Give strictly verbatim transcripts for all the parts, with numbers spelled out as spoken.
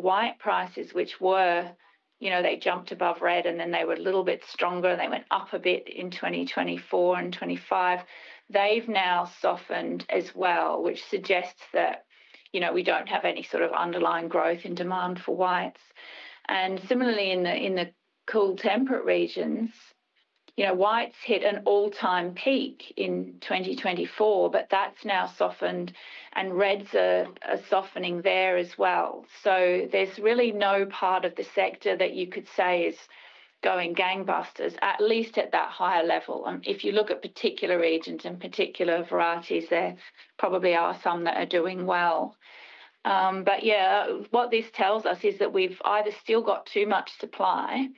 white prices, which were, you know, they jumped above red and then they were a little bit stronger and they went up a bit in twenty twenty-four and twenty-five. They've now softened as well, which suggests that, you know, we don't have any sort of underlying growth in demand for whites. And similarly in the in the cool temperate regions, you know, whites hit an all-time peak in twenty twenty-four, but that's now softened and reds are, are softening there as well. So there's really no part of the sector that you could say is going gangbusters, at least at that higher level. And if you look at particular regions and particular varieties, there probably are some that are doing well. Um, but yeah, what this tells us is that we've either still got too much supply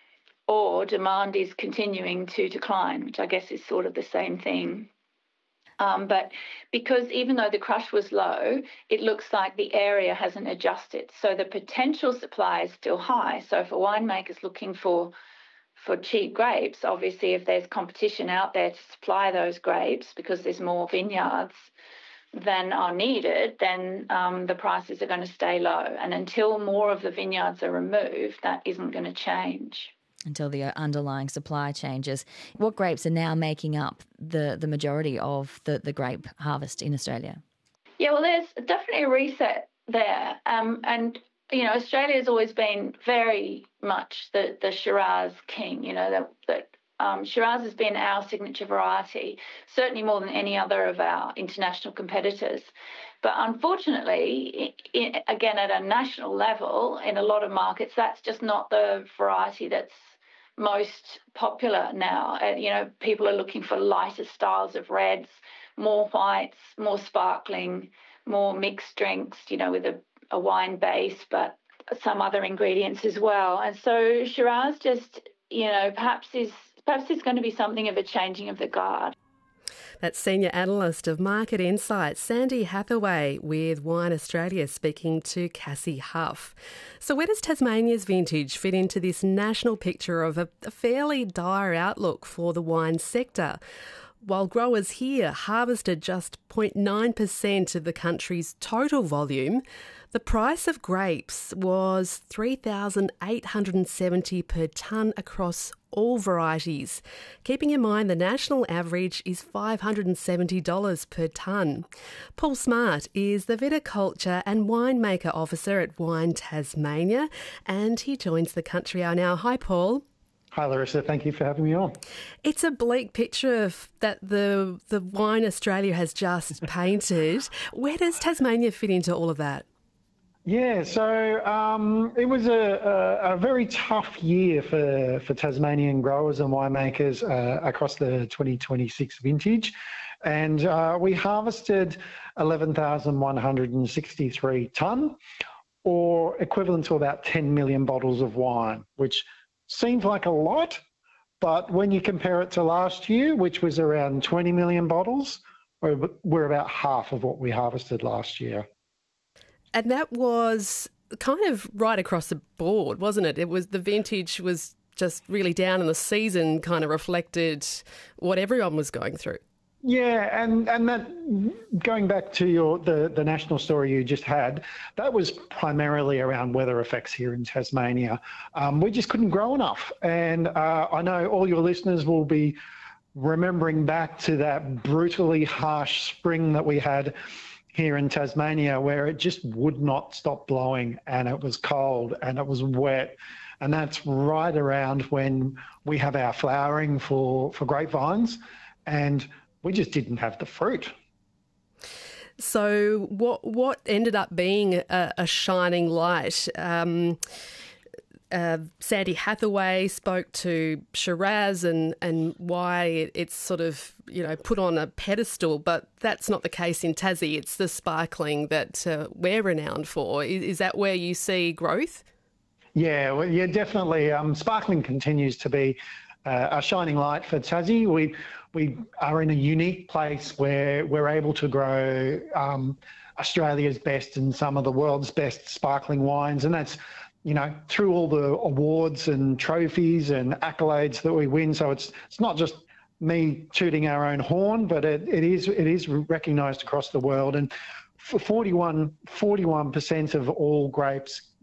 or demand is continuing to decline, which I guess is sort of the same thing. Um, but because even though the crush was low, it looks like the area hasn't adjusted. So the potential supply is still high. So for winemakers looking for for cheap grapes, obviously if there's competition out there to supply those grapes because there's more vineyards than are needed, then um, the prices are going to stay low. And until more of the vineyards are removed, that isn't going to change. Until the underlying supply changes. What grapes are now making up the, the majority of the, the grape harvest in Australia? Yeah, well, there's definitely a reset there. Um, and, you know, Australia has always been very much the, the Shiraz king, you know, that, that Um, Shiraz has been our signature variety, certainly more than any other of our international competitors. But unfortunately, it, again, at a national level, in a lot of markets, that's just not the variety that's most popular now. Uh, you know, people are looking for lighter styles of reds, more whites, more sparkling, more mixed drinks, you know, with a, a wine base, but some other ingredients as well. And so Shiraz just, you know, perhaps is Perhaps it's going to be something of a changing of the guard. That's Senior Analyst of Market Insights, Sandy Hathaway with Wine Australia, speaking to Cassie Huff. So where does Tasmania's vintage fit into this national picture of a, a fairly dire outlook for the wine sector? While growers here harvested just zero point nine percent of the country's total volume, the price of grapes was three thousand eight hundred seventy dollars per tonne across all varieties. Keeping in mind the national average is five hundred seventy dollars per tonne. Paul Smart is the Viticulture and Winemaker Officer at Wine Tasmania, and he joins the Country Hour now. Hi, Paul. Hi, Larissa. Thank you for having me on. It's a bleak picture of that the the Wine Australia has just painted. Where does Tasmania fit into all of that? Yeah, so um, it was a, a, a very tough year for, for Tasmanian growers and winemakers uh, across the twenty twenty-six vintage. And uh, we harvested eleven thousand one hundred sixty-three tonne, or equivalent to about ten million bottles of wine, which seems like a lot, but when you compare it to last year, which was around twenty million bottles, we're, we're about half of what we harvested last year. And that was kind of right across the board, wasn't it? It was the vintage was just really down and the season kind of reflected what everyone was going through. Yeah, and, and that, going back to your the, the national story you just had, that was primarily around weather effects here in Tasmania. Um, we just couldn't grow enough. And uh, I know all your listeners will be remembering back to that brutally harsh spring that we had here in Tasmania, where it just would not stop blowing, and it was cold and it was wet. And that's right around when we have our flowering for, for grapevines, and we just didn't have the fruit. So what what ended up being a, a shining light? Um, uh, Sandy Hathaway spoke to Shiraz and, and why it, it's sort of, you know, put on a pedestal, but that's not the case in Tassie. It's the sparkling that uh, we're renowned for. Is, is that where you see growth? Yeah, well, yeah, definitely. Um, sparkling continues to be uh, a shining light for Tassie. We we are in a unique place where we're able to grow um, Australia's best and some of the world's best sparkling wines, and that's, you know, through all the awards and trophies and accolades that we win. So it's it's not just me tooting our own horn, but it, it is it is recognised across the world. And for forty-one percent of all grapes